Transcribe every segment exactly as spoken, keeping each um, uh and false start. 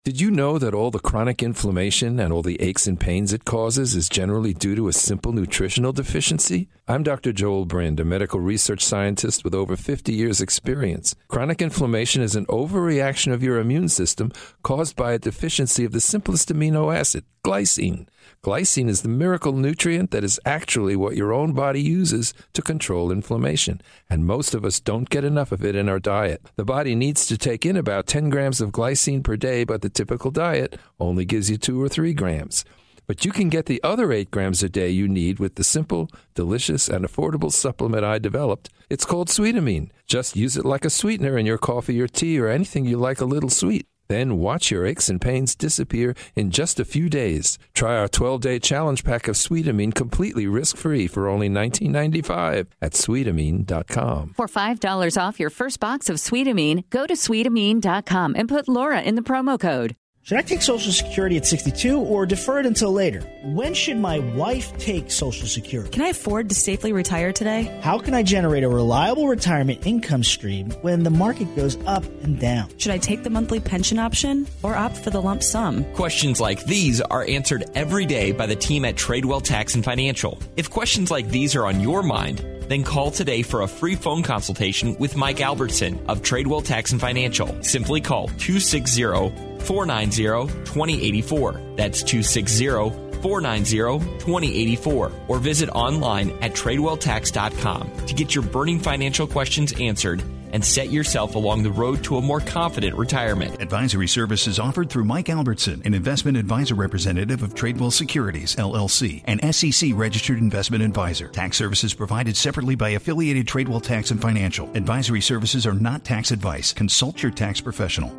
Did you know that all the chronic inflammation and all the aches and pains it causes is generally due to a simple nutritional deficiency? I'm Doctor Joel Brind, a medical research scientist with over fifty years' experience. Chronic inflammation is an overreaction of your immune system caused by a deficiency of the simplest amino acid, glycine. Glycine is the miracle nutrient that is actually what your own body uses to control inflammation, and most of us don't get enough of it in our diet. The body needs to take in about ten grams of glycine per day, but the typical diet only gives you two or three grams. But you can get the other eight grams a day you need with the simple, delicious, and affordable supplement I developed. It's called Sweetamine. Just use it like a sweetener in your coffee or tea or anything you like a little sweet. Then watch your aches and pains disappear in just a few days. Try our twelve-day challenge pack of Sweetamine completely risk-free for only nineteen ninety-five dollars at sweetamine dot com. For five dollars off your first box of Sweetamine, go to sweetamine dot com and put Laura in the promo code. Should I take Social Security at sixty-two or defer it until later? When should my wife take Social Security? Can I afford to safely retire today? How can I generate a reliable retirement income stream when the market goes up and down? Should I take the monthly pension option or opt for the lump sum? Questions like these are answered every day by the team at Tradewell Tax and Financial. If questions like these are on your mind, then call today for a free phone consultation with Mike Albertson of Tradewell Tax and Financial. Simply call two six zero, four nine zero, two zero eight four. That's two six zero, four nine zero, two zero eight four. Or visit online at tradewell tax dot com to get your burning financial questions answered and set yourself along the road to a more confident retirement. Advisory services offered through Mike Albertson, an investment advisor representative of Tradewell Securities, L L C, an S E C-registered investment advisor. Tax services provided separately by affiliated Tradewell Tax and Financial. Advisory services are not tax advice. Consult your tax professional.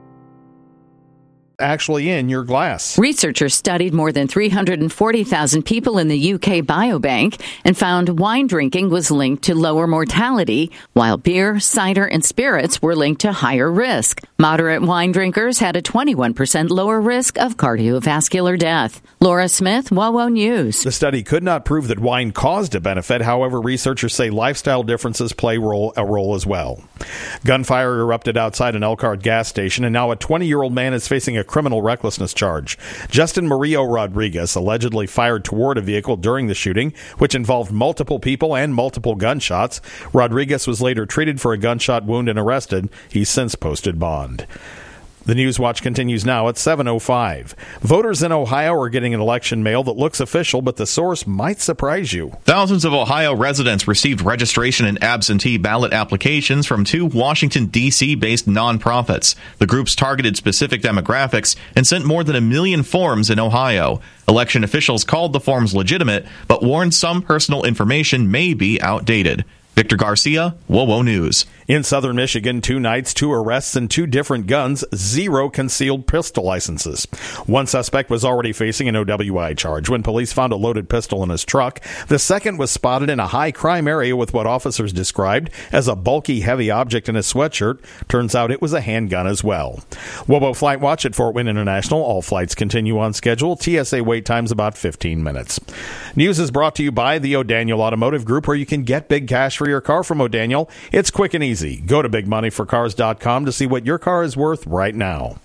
Actually in your glass. Researchers studied more than three hundred forty thousand people in the U K Biobank and found wine drinking was linked to lower mortality, while beer, cider, and spirits were linked to higher risk. Moderate wine drinkers had a twenty-one percent lower risk of cardiovascular death. Laura Smith, WOWO News. The study could not prove that wine caused a benefit. However, researchers say lifestyle differences play role, a role as well. Gunfire erupted outside an Elkhart gas station, and now a twenty-year-old man is facing a criminal recklessness charge. Justin Murillo Rodriguez allegedly fired toward a vehicle during the shooting, which involved multiple people and multiple gunshots. Rodriguez was later treated for a gunshot wound and arrested. He's since posted bond. The News Watch continues now at seven oh five. Voters in Ohio are getting an election mail that looks official, but the source might surprise you. Thousands of Ohio residents received registration and absentee ballot applications from two Washington, D C-based nonprofits. The groups targeted specific demographics and sent more than a million forms in Ohio. Election officials called the forms legitimate, but warned some personal information may be outdated. Victor Garcia, WOWO News. In southern Michigan, two nights, two arrests, and two different guns, zero concealed pistol licenses. One suspect was already facing an O W I charge when police found a loaded pistol in his truck. The second was spotted in a high-crime area with what officers described as a bulky, heavy object in his sweatshirt. Turns out it was a handgun as well. WOWO Flight Watch at Fort Wayne International. All flights continue on schedule. T S A wait time's about fifteen minutes. News is brought to you by the O'Daniel Automotive Group, where you can get big cash for your car from O'Daniel. It's quick and easy. Go to big money for cars dot com to see what your car is worth right now.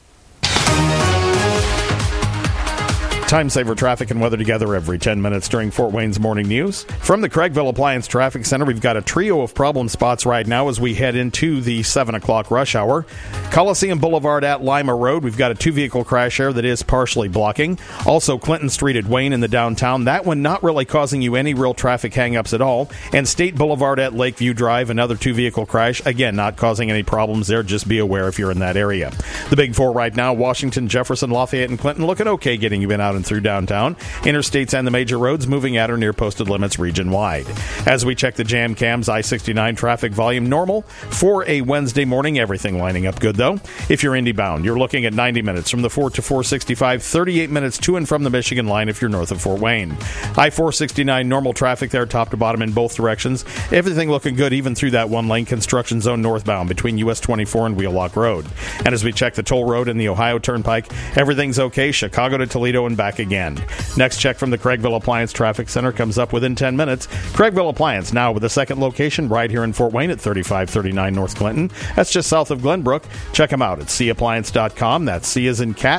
Time saver traffic and weather together every ten minutes during Fort Wayne's Morning News. From the Craigville Appliance Traffic Center, we've got a trio of problem spots right now as we head into the seven o'clock rush hour. Coliseum Boulevard at Lima Road, we've got a two-vehicle crash there that is partially blocking. Also, Clinton Street at Wayne in the downtown. That one not really causing you any real traffic hang-ups at all. And State Boulevard at Lakeview Drive, another two-vehicle crash. Again, not causing any problems there. Just be aware if you're in that area. The big four right now, Washington, Jefferson, Lafayette, and Clinton, looking okay getting you in out and through downtown. Interstates and the major roads moving at or near posted limits region-wide. As we check the jam cams, I sixty-nine traffic volume normal for a Wednesday morning. Everything lining up good, though. If you're Indy bound, you're looking at ninety minutes from the four to four sixty-five, thirty-eight minutes to and from the Michigan line if you're north of Fort Wayne. I four sixty-nine normal traffic there top to bottom in both directions. Everything looking good even through that one-lane construction zone northbound between U S twenty-four and Wheelock Road. And as we check the toll road and the Ohio Turnpike, everything's okay. Chicago to Toledo and back again. Next check from the Craigville Appliance Traffic Center comes up within ten minutes. Craigville Appliance now with a second location right here in Fort Wayne at thirty-five thirty-nine North Clinton. That's just south of Glenbrook. Check them out at c appliance dot com. That's C as in cat.